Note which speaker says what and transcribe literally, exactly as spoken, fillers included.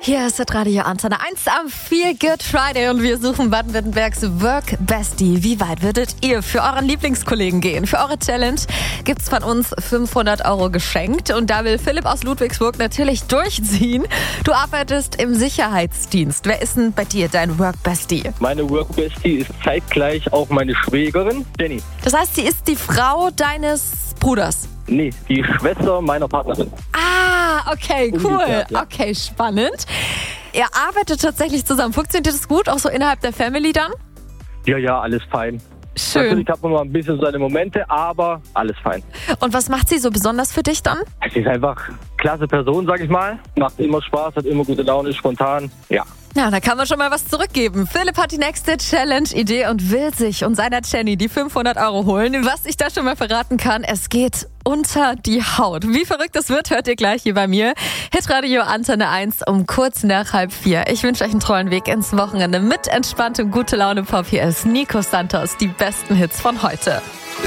Speaker 1: Hier ist das Radio Antenne eins am Feel Good Friday und wir suchen Baden-Württembergs Work Bestie. Wie weit würdet ihr für euren Lieblingskollegen gehen? Für eure Challenge gibt's von uns fünfhundert Euro geschenkt und da will Philipp aus Ludwigsburg natürlich durchziehen. Du arbeitest im Sicherheitsdienst. Wer ist denn bei dir dein Work Bestie?
Speaker 2: Meine Work Bestie ist zeitgleich auch meine Schwägerin, Jenny.
Speaker 1: Das heißt, sie ist die Frau deines Bruders?
Speaker 2: Nee, die Schwester meiner Partnerin.
Speaker 1: Ah, okay, cool.
Speaker 2: Umgekehrt, ja.
Speaker 1: Okay, spannend. Ihr arbeitet tatsächlich zusammen. Funktioniert das gut, auch so innerhalb der Family dann?
Speaker 2: Ja, ja, alles fein.
Speaker 1: Schön.
Speaker 2: Natürlich hat man mal ein bisschen seine Momente, aber alles fein.
Speaker 1: Und was macht sie so besonders für dich dann?
Speaker 2: Sie ist einfach eine klasse Person, sag ich mal. Macht immer Spaß, hat immer gute Laune, ist spontan. Ja.
Speaker 1: Ja, da kann man schon mal was zurückgeben. Philipp hat die nächste Challenge-Idee und will sich und seiner Jenny die fünfhundert Euro holen. Was ich da schon mal verraten kann, es geht unter die Haut. Wie verrückt das wird, hört ihr gleich hier bei mir. Hitradio Antenne eins um kurz nach halb vier. Ich wünsche euch einen tollen Weg ins Wochenende mit entspanntem Gute Laune Pop. Hier ist Nico Santos, die besten Hits von heute.